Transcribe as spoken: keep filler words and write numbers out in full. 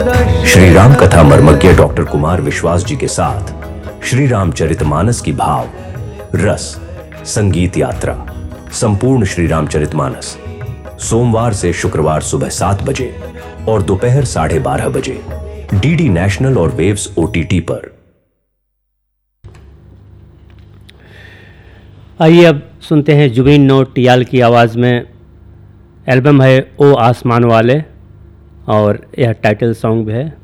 श्री राम कथा मर्मज्ञ डॉक्टर कुमार विश्वास जी के साथ श्री रामचरितमानस की भाव रस संगीत यात्रा संपूर्ण श्री रामचरितमानस सोमवार से शुक्रवार सुबह सात बजे और दोपहर साढ़े बारह बजे डीडी नेशनल और वेव्स ओटीटी पर। आइए अब सुनते हैं जुबीन नौटियाल की आवाज़ में। एल्बम है ओ आसमान वाले और यह टाइटल सॉन्ग भी है।